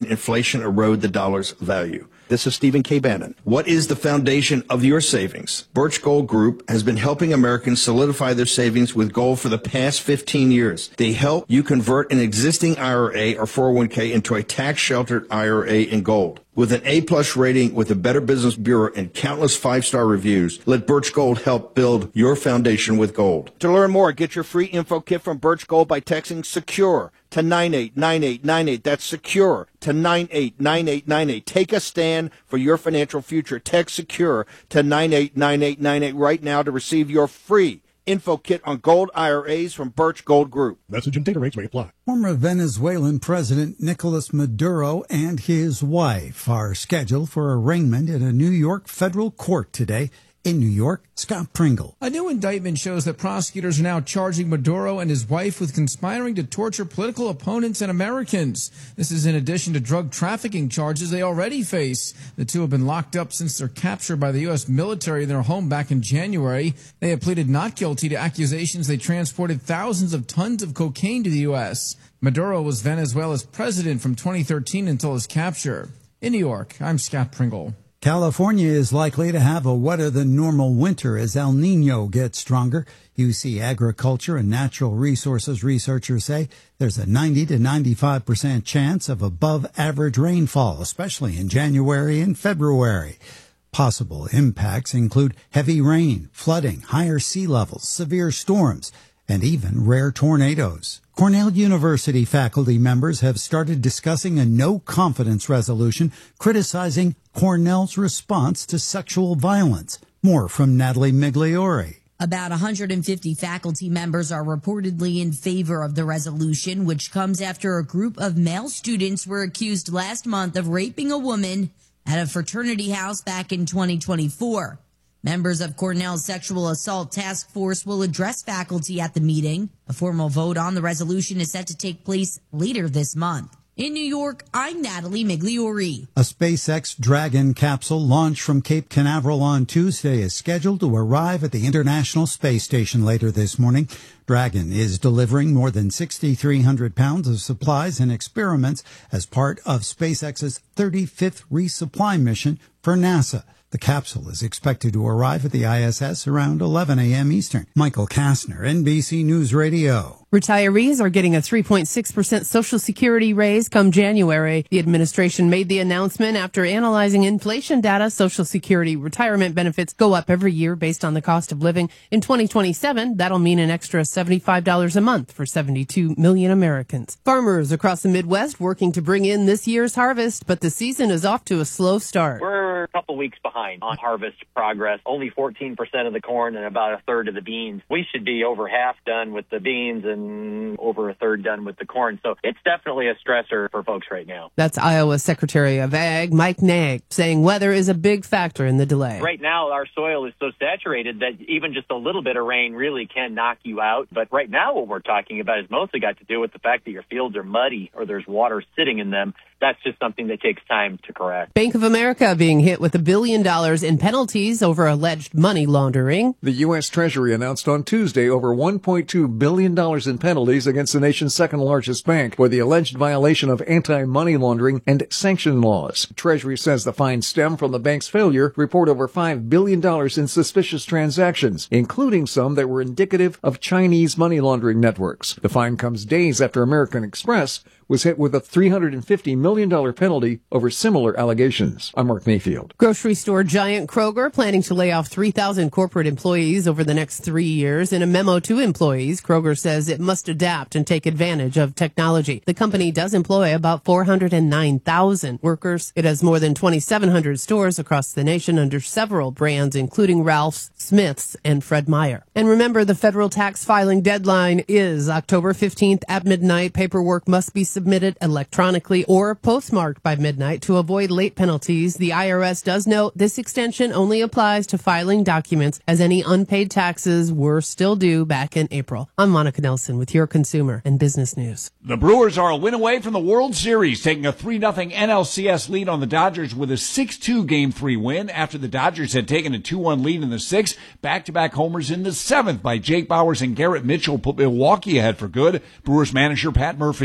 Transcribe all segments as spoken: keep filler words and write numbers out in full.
inflation erode the dollar's value. This is Stephen K. Bannon. What is the foundation of your savings? Birch Gold Group has been helping Americans solidify their savings with gold for the past fifteen years. They help you convert an existing I R A or four oh one k into a tax-sheltered I R A in gold. With an A-plus rating with the Better Business Bureau and countless five-star reviews, let Birch Gold help build your foundation with gold. To learn more, get your free info kit from Birch Gold by texting SECURE to nine eight nine eight nine eight. That's SECURE to nine eight nine eight nine eight. Take a stand for your financial future. Text SECURE to nine eight nine eight nine eight right now to receive your free info kit on gold I R As from Birch Gold Group. Message and data rates may apply. Former Venezuelan President Nicolas Maduro and his wife are scheduled for arraignment in a New York federal court today. In New York, Scott Pringle. A new indictment shows that prosecutors are now charging Maduro and his wife with conspiring to torture political opponents and Americans. This is in addition to drug trafficking charges they already face. The two have been locked up since their capture by the U S military in their home back in January. They have pleaded not guilty to accusations they transported thousands of tons of cocaine to the U S. Maduro was Venezuela's president from twenty thirteen until his capture. In New York, I'm Scott Pringle. California is likely to have a wetter than normal winter as El Nino gets stronger. U C Agriculture and Natural Resources researchers say there's a ninety to ninety-five percent chance of above average rainfall, especially in January and February. Possible impacts include heavy rain, flooding, higher sea levels, severe storms, and even rare tornadoes. Cornell University faculty members have started discussing a no-confidence resolution criticizing Cornell's response to sexual violence. More from Natalie Migliori. About one hundred fifty faculty members are reportedly in favor of the resolution, which comes after a group of male students were accused last month of raping a woman at a fraternity house back in twenty twenty-four. Members of Cornell's Sexual Assault Task Force will address faculty at the meeting. A formal vote on the resolution is set to take place later this month. In New York, I'm Natalie Migliori. A SpaceX Dragon capsule launched from Cape Canaveral on Tuesday is scheduled to arrive at the International Space Station later this morning. Dragon is delivering more than six thousand three hundred pounds of supplies and experiments as part of SpaceX's thirty-fifth resupply mission for NASA. The capsule is expected to arrive at the I S S around eleven a.m. Eastern. Michael Kastner, N B C News Radio. Retirees are getting a three point six percent Social Security raise come January. The administration made the announcement after analyzing inflation data. Social Security retirement benefits go up every year based on the cost of living. In twenty twenty-seven, that'll mean an extra seventy-five dollars a month for seventy-two million Americans. Farmers across the Midwest working to bring in this year's harvest, but the season is off to a slow start. We're a couple weeks behind on harvest progress. Only fourteen percent of the corn and about a third of the beans. We should be over half done with the beans and over a third done with the corn. So it's definitely a stressor for folks right now. That's Iowa Secretary of Ag Mike Naig saying weather is a big factor in the delay. Right now, our soil is so saturated that even just a little bit of rain really can knock you out. But right now, what we're talking about is mostly got to do with the fact that your fields are muddy or there's water sitting in them. That's just something that takes time to correct. Bank of America being hit with a billion dollars in penalties over alleged money laundering. The U S. Treasury announced on Tuesday over one point two billion dollars in penalties against the nation's second largest bank for the alleged violation of anti-money laundering and sanction laws. Treasury says the fines stem from the bank's failure to report over five billion dollars in suspicious transactions, including some that were indicative of Chinese money laundering networks. The fine comes days after American Express was hit with a three hundred fifty million dollars penalty over similar allegations. I'm Mark Mayfield. Grocery store giant Kroger planning to lay off three thousand corporate employees over the next three years. In a memo to employees, Kroger says it must adapt and take advantage of technology. The company does employ about four hundred nine thousand workers. It has more than twenty-seven hundred stores across the nation under several brands, including Ralph's, Smith's, and Fred Meyer. And remember, the federal tax filing deadline is October fifteenth at midnight. Paperwork must be submitted electronically or postmarked by midnight to avoid late penalties. The I R S does note this extension only applies to filing documents as any unpaid taxes were still due back in April. I'm Monica Nelson with your Consumer and Business News. The Brewers are a win away from the World Series, taking a three nothing N L C S lead on the Dodgers with a six two Game three win after the Dodgers had taken a two one lead in the sixth. Back-to-back homers in the seventh by Jake Bauers and Garrett Mitchell put Milwaukee ahead for good. Brewers manager Pat Murphy.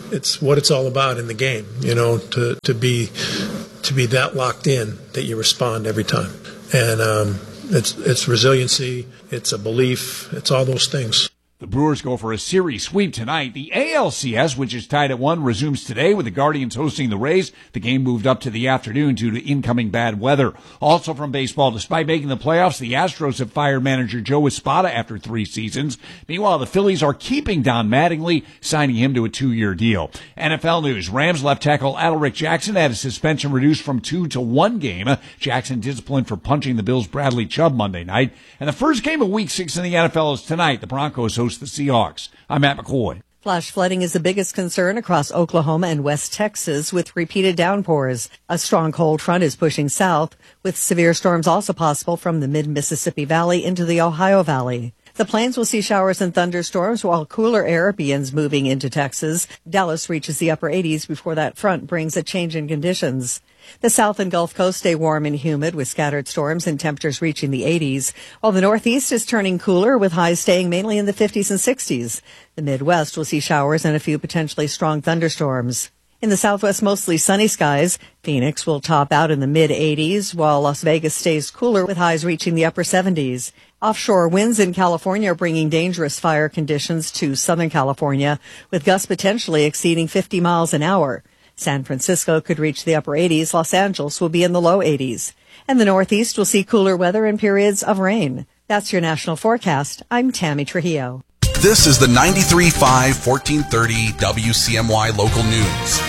it's what it's all about in the game, you know, to, to be to be that locked in that you respond every time. And um, it's it's resiliency, it's a belief, it's all those things. The Brewers go for a series sweep tonight. The A L C S, which is tied at one, resumes today with the Guardians hosting the Rays. The game moved up to the afternoon due to incoming bad weather. Also from baseball, despite making the playoffs, the Astros have fired manager Joe Espada after three seasons. Meanwhile, the Phillies are keeping Don Mattingly, signing him to a two-year deal. N F L news, Rams left tackle Alaric Jackson had his suspension reduced from two to one game. Jackson disciplined for punching the Bills' Bradley Chubb Monday night. And the first game of week six in the N F L is tonight. The Broncos host the Seahawks. I'm Matt McCoy. Flash flooding is the biggest concern across Oklahoma and West Texas with repeated downpours. A strong cold front is pushing south, with severe storms also possible from the mid-Mississippi Valley into the Ohio Valley. The plains will see showers and thunderstorms while cooler air begins moving into Texas. Dallas reaches the upper eighties before that front brings a change in conditions. The South and Gulf Coast stay warm and humid with scattered storms and temperatures reaching the eighties, while the Northeast is turning cooler with highs staying mainly in the fifties and sixties. The Midwest will see showers and a few potentially strong thunderstorms. In the Southwest, mostly sunny skies. Phoenix will top out in the mid-eighties, while Las Vegas stays cooler with highs reaching the upper seventies. Offshore winds in California are bringing dangerous fire conditions to Southern California, with gusts potentially exceeding fifty miles an hour. San Francisco could reach the upper eighties. Los Angeles will be in the low eighties. And the Northeast will see cooler weather and periods of rain. That's your national forecast. I'm Tammy Trujillo. This is the ninety-three point five, fourteen thirty W C M Y local news.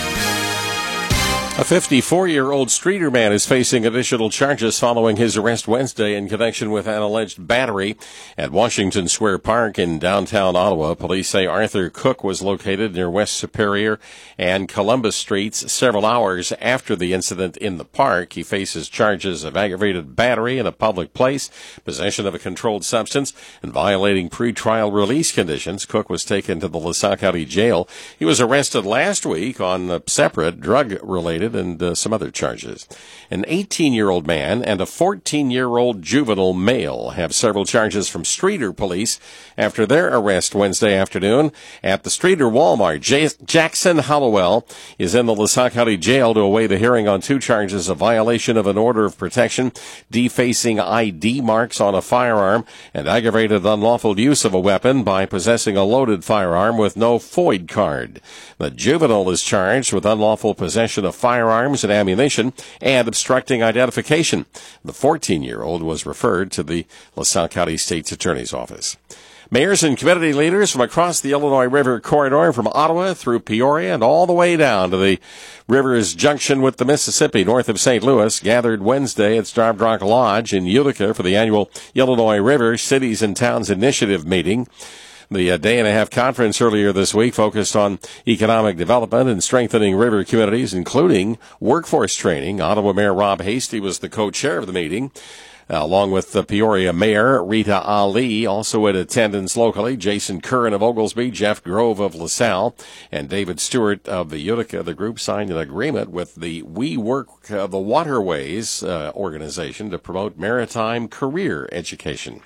A fifty-four-year-old Streeter man is facing additional charges following his arrest Wednesday in connection with an alleged battery at Washington Square Park in downtown Ottawa. Police say Arthur Cook was located near West Superior and Columbus Streets several hours after the incident in the park. He faces charges of aggravated battery in a public place, possession of a controlled substance, and violating pretrial release conditions. Cook was taken to the LaSalle County Jail. He was arrested last week on a separate drug-related and uh, some other charges. An eighteen-year-old man and a fourteen-year-old juvenile male have several charges from Streeter police after their arrest Wednesday afternoon at the Streeter Walmart. J- Jackson Hollowell is in the LaSalle County Jail to await a hearing on two charges of violation of an order of protection, defacing I D marks on a firearm, and aggravated unlawful use of a weapon by possessing a loaded firearm with no F O I D card. The juvenile is charged with unlawful possession of firearms and ammunition and obstructing identification. The fourteen-year-old was referred to the LaSalle County State's Attorney's Office. Mayors and community leaders from across the Illinois River corridor, from Ottawa through Peoria and all the way down to the river's junction with the Mississippi north of Saint Louis, gathered Wednesday at Starved Rock Lodge in Utica for the annual Illinois River Cities and Towns Initiative meeting. The uh, day-and-a-half conference earlier this week focused on economic development and strengthening river communities, including workforce training. Ottawa Mayor Rob Hasty was the co-chair of the meeting, uh, along with the Peoria Mayor Rita Ali. Also in attendance locally, Jason Curran of Oglesby, Jeff Grove of LaSalle, and David Stewart of the Utica. The group signed an agreement with the We Work uh, the Waterways uh, organization to promote maritime career education.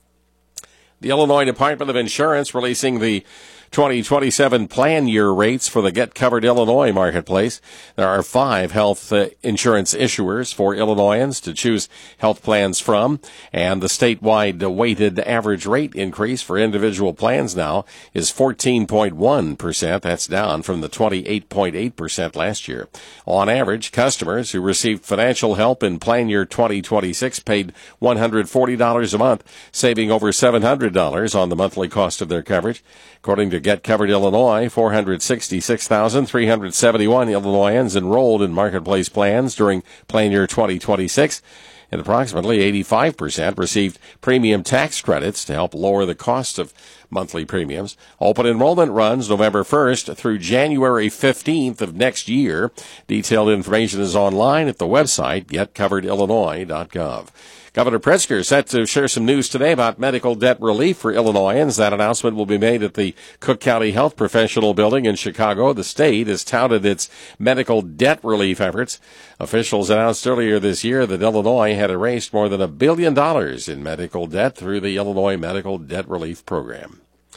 The Illinois Department of Insurance releasing the twenty twenty-seven plan year rates for the Get Covered Illinois marketplace. There are five health uh, insurance issuers for Illinoisans to choose health plans from, and the statewide uh, weighted average rate increase for individual plans now is fourteen point one percent. That's down from the twenty-eight point eight percent last year. On average, customers who received financial help in plan year twenty twenty-six paid one hundred forty dollars a month, saving over seven hundred dollars on the monthly cost of their coverage. According to Get Covered Illinois, four hundred sixty-six thousand three hundred seventy-one Illinoisans enrolled in marketplace plans during plan year twenty twenty-six, and approximately eighty-five percent received premium tax credits to help lower the cost of monthly premiums. Open enrollment runs November first through January fifteenth of next year. Detailed information is online at the website get covered illinois dot gov. Governor Pritzker set to share some news today about medical debt relief for Illinoisans. That announcement will be made at the Cook County Health Professional Building in Chicago. The state has touted its medical debt relief efforts. Officials announced earlier this year that Illinois had erased more than a billion dollars in medical debt through the Illinois Medical Debt Relief Program.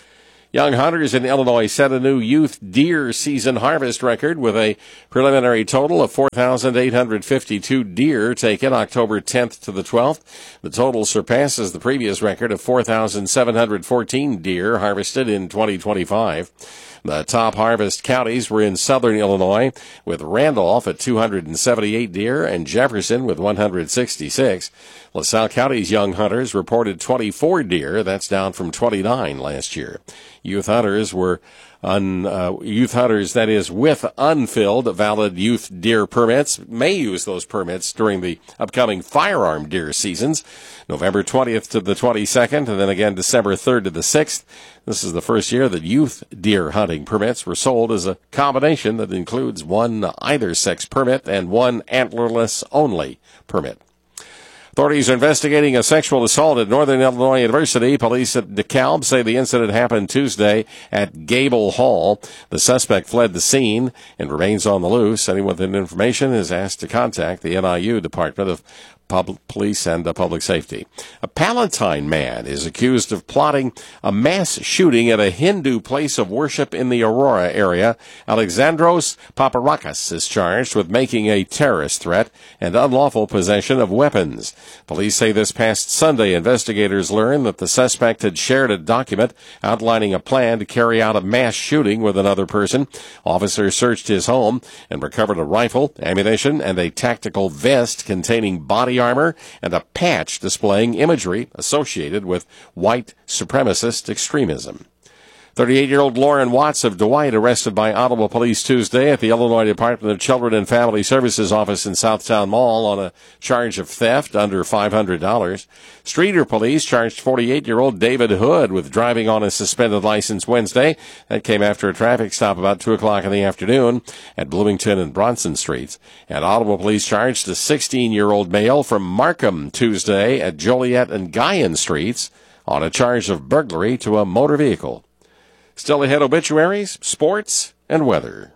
Young hunters in Illinois set a new youth deer season harvest record with a preliminary total of four thousand eight hundred fifty-two deer taken October tenth to the twelfth. The total surpasses the previous record of four thousand seven hundred fourteen deer harvested in twenty twenty-five. The top harvest counties were in southern Illinois, with Randolph at two hundred seventy-eight deer and Jefferson with one hundred sixty-six. LaSalle County's young hunters reported twenty-four deer. That's down from twenty-nine last year. Youth hunters were un, uh, youth hunters, that is, with unfilled valid youth deer permits, may use those permits during the upcoming firearm deer seasons, November twentieth to the twenty-second, and then again December third to the sixth. This is the first year that youth deer hunting permits were sold as a combination that includes one either sex permit and one antlerless only permit. Authorities are investigating a sexual assault at Northern Illinois University. Police at DeKalb say the incident happened Tuesday at Gable Hall. The suspect fled the scene and remains on the loose. Anyone with information is asked to contact the N I U Department of Public Police and uh, Public Safety. A Palatine man is accused of plotting a mass shooting at a Hindu place of worship in the Aurora area. Alexandros Paparakis is charged with making a terrorist threat and unlawful possession of weapons. Police say this past Sunday, investigators learned that the suspect had shared a document outlining a plan to carry out a mass shooting with another person. Officers searched his home and recovered a rifle, ammunition, and a tactical vest containing body armor and a patch displaying imagery associated with white supremacist extremism. thirty-eight-year-old Lauren Watts of Dwight arrested by Ottawa police Tuesday at the Illinois Department of Children and Family Services office in Southtown Mall on a charge of theft under five hundred dollars. Streeter police charged forty-eight-year-old David Hood with driving on a suspended license Wednesday. That came after a traffic stop about two o'clock in the afternoon at Bloomington and Bronson Streets. And Ottawa police charged a sixteen-year-old male from Markham Tuesday at Joliet and Guyan Streets on a charge of burglary to a motor vehicle. Still ahead, obituaries, sports, and weather.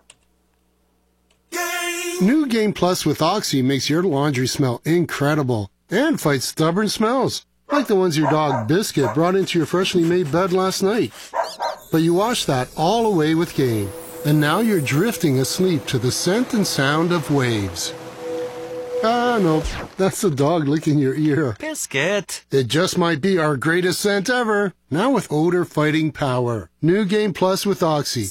New Game Plus with Oxy makes your laundry smell incredible and fights stubborn smells, like the ones your dog Biscuit brought into your freshly made bed last night. But you wash that all away with Game, and now you're drifting asleep to the scent and sound of waves. Ah, no, that's the dog licking your ear. Biscuit. It just might be our greatest scent ever. Now with odor-fighting power. New Game Plus with Oxy.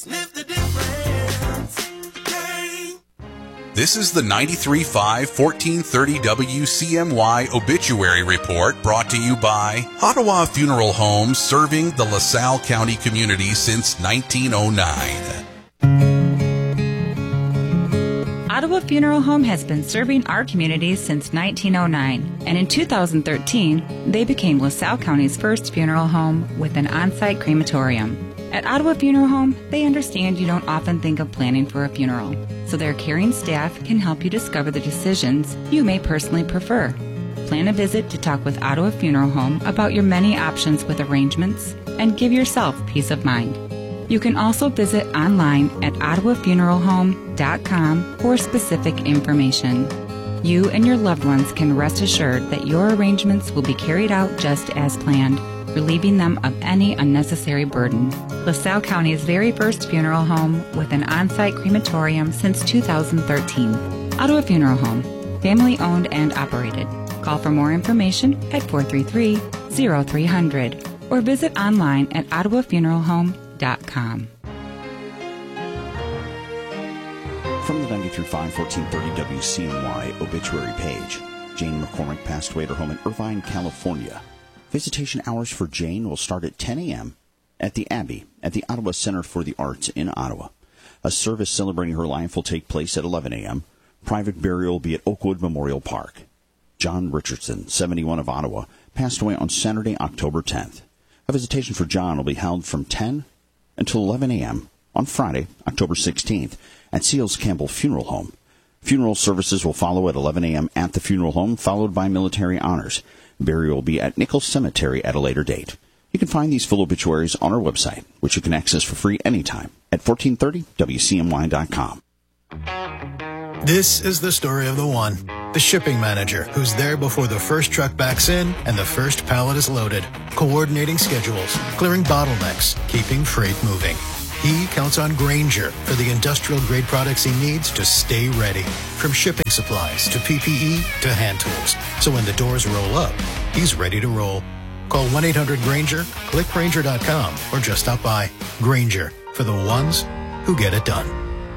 This is the ninety-three point five, fourteen thirty W C M Y Obituary Report, brought to you by Ottawa Funeral Homes, serving the LaSalle County community since nineteen oh nine. Ottawa Funeral Home has been serving our community since nineteen oh nine, and in two thousand thirteen, they became LaSalle County's first funeral home with an on-site crematorium. At Ottawa Funeral Home, they understand you don't often think of planning for a funeral, so their caring staff can help you discover the decisions you may personally prefer. Plan a visit to talk with Ottawa Funeral Home about your many options with arrangements and give yourself peace of mind. You can also visit online at ottawa funeral home dot com for specific information. You and your loved ones can rest assured that your arrangements will be carried out just as planned, relieving them of any unnecessary burden. LaSalle County's very first funeral home with an on-site crematorium since two thousand thirteen. Ottawa Funeral Home, family owned and operated. Call for more information at four three three, oh three hundred or visit online at ottawa funeral home dot com. From the ninety-three point five, fourteen thirty W C M Y obituary page, Jane McCormick passed away at her home in Irvine, California. Visitation hours for Jane will start at ten a.m. at the Abbey at the Ottawa Center for the Arts in Ottawa. A service celebrating her life will take place at eleven a.m. Private burial will be at Oakwood Memorial Park. John Richardson, seventy-one, of Ottawa, passed away on Saturday, October tenth. A visitation for John will be held from ten until eleven a.m. on Friday, October sixteenth, at Seals Campbell Funeral Home. Funeral services will follow at eleven a.m. at the funeral home, followed by military honors. Burial will be at Nichols Cemetery at a later date. You can find these full obituaries on our website, which you can access for free anytime at fourteen thirty W C M Y dot com. This is the story of the one. The shipping manager, who's there before the first truck backs in and the first pallet is loaded, coordinating schedules, clearing bottlenecks, keeping freight moving. He counts on Grainger for the industrial-grade products he needs to stay ready, from shipping supplies to P P E to hand tools. So when the doors roll up, he's ready to roll. Call one eight hundred Grainger, click Grainger dot com, or just stop by. Grainger, for the ones who get it done.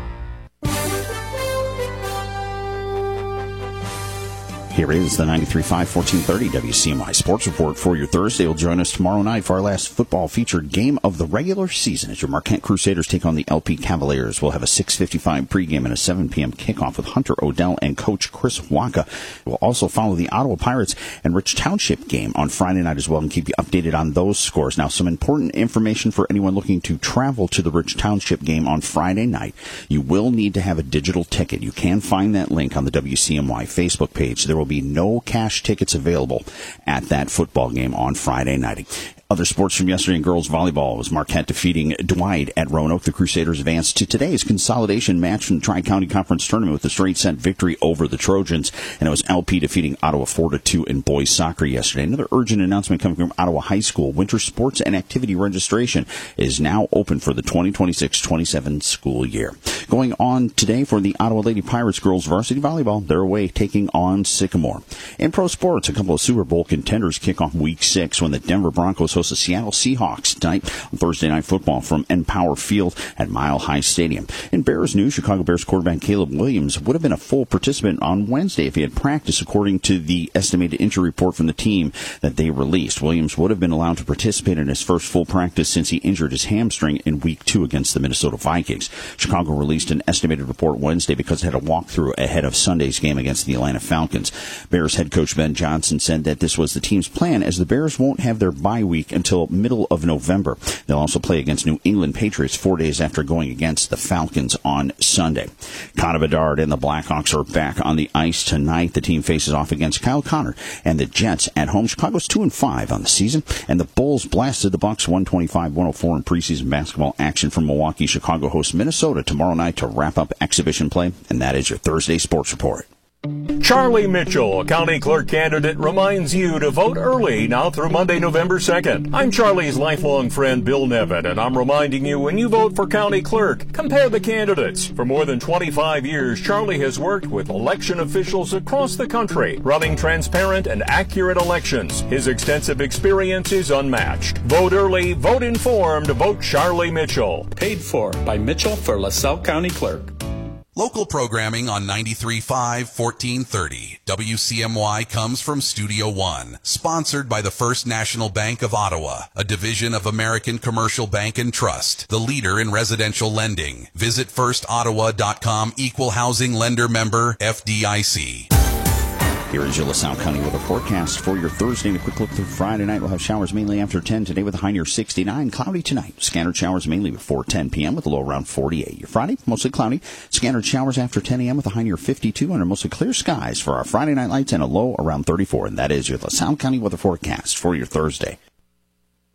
Here is the ninety-three point five, fourteen thirty W C M I Sports Report for your Thursday. Will join us tomorrow night for our last football featured game of the regular season as your Marquette Crusaders take on the L P Cavaliers. We'll have a six fifty-five pregame and a seven p.m. kickoff with Hunter Odell and Coach Chris Waka. We'll also follow the Ottawa Pirates and Rich Township game on Friday night as well and keep you updated on those scores. Now, some important information for anyone looking to travel to the Rich Township game on Friday night. You will need to have a digital ticket. You can find that link on the W C M Y Facebook page. There will be no cash tickets available at that football game on Friday night. Other sports from yesterday in girls volleyball was Marquette defeating Dwight at Roanoke. The Crusaders advanced to today's consolidation match from the Tri-County Conference Tournament with a straight set victory over the Trojans. And it was L P defeating Ottawa four to two in boys soccer yesterday. Another urgent announcement coming from Ottawa High School. Winter sports and activity registration is now open for the twenty twenty-six twenty-seven school year. Going on today for the Ottawa Lady Pirates girls varsity volleyball, they're away taking on Sycamore. In pro sports, a couple of Super Bowl contenders kick off week six when the Denver Broncos host the Seattle Seahawks tonight on Thursday Night Football from Empower Field at Mile High Stadium. In Bears news, Chicago Bears quarterback Caleb Williams would have been a full participant on Wednesday if he had practiced, according to the estimated injury report from the team that they released. Williams would have been allowed to participate in his first full practice since he injured his hamstring in week two against the Minnesota Vikings. Chicago released an estimated report Wednesday because it had a walkthrough ahead of Sunday's game against the Atlanta Falcons. Bears head coach Ben Johnson said that this was the team's plan as the Bears won't have their bye week until middle of November. They'll also play against New England Patriots four days after going against the Falcons on Sunday. Connor Bedard and the Blackhawks are back on the ice tonight. The team faces off against Kyle Connor and the Jets at home. Chicago's two and five on the season, and the Bulls blasted the Bucks one twenty-five one oh four in preseason basketball action from Milwaukee. Chicago hosts Minnesota tomorrow night to wrap up exhibition play, and that is your Thursday Sports Report. Charlie Mitchell, a county clerk candidate, reminds you to vote early now through Monday, November second. I'm Charlie's lifelong friend, Bill Nevin, and I'm reminding you when you vote for county clerk, compare the candidates. For more than twenty-five years, Charlie has worked with election officials across the country, running transparent and accurate elections. His extensive experience is unmatched. Vote early, vote informed, vote Charlie Mitchell. Paid for by Mitchell for LaSalle County Clerk. Local programming on ninety-three point five, fourteen thirty. W C M Y comes from Studio One, sponsored by the First National Bank of Ottawa, a division of American Commercial Bank and Trust, the leader in residential lending. Visit first ottawa dot com, equal housing lender member, F D I C. Here is your LaSalle County weather forecast for your Thursday. And a quick look through Friday night. We'll have showers mainly after ten today with a high near sixty-nine. Cloudy tonight. Scattered showers mainly before ten p.m. with a low around forty-eight. Your Friday, mostly cloudy. Scattered showers after ten a.m. with a high near fifty-two. Under mostly clear skies for our Friday night lights and a low around thirty-four. And that is your LaSalle County weather forecast for your Thursday.